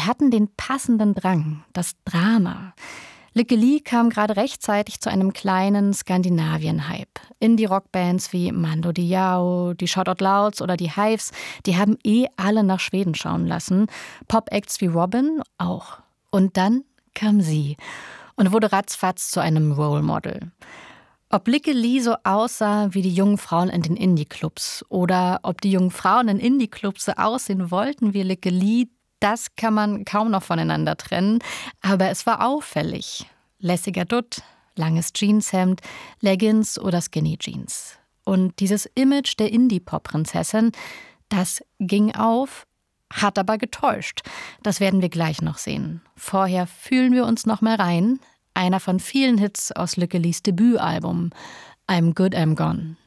hatten den passenden Drang, das Drama. Lykke Li kam gerade rechtzeitig zu einem kleinen Skandinavien-Hype. Indie-Rockbands wie Mando Diao, die Shout Out Louds oder die Hives, die haben alle nach Schweden schauen lassen. Pop-Acts wie Robin auch. Und dann kam sie und wurde ratzfatz zu einem Role Model. Ob Lykke Li so aussah wie die jungen Frauen in den Indie-Clubs oder ob die jungen Frauen in Indie-Clubs so aussehen wollten wie Lykke Li, das kann man kaum noch voneinander trennen. Aber es war auffällig. Lässiger Dutt, langes Jeanshemd, Leggings oder Skinny Jeans. Und dieses Image der Indie-Pop-Prinzessin, das ging auf, hat aber getäuscht. Das werden wir gleich noch sehen. Vorher fühlen wir uns noch mal rein. Einer von vielen Hits aus Lykke Lis Debütalbum I'm Good, I'm Gone.